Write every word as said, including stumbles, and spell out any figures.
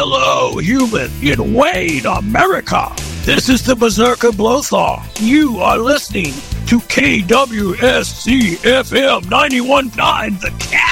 Hello, human in Wayne, America. This is the Berserker Blothar. You are listening to K W S C F M ninety-one point nine The Cat.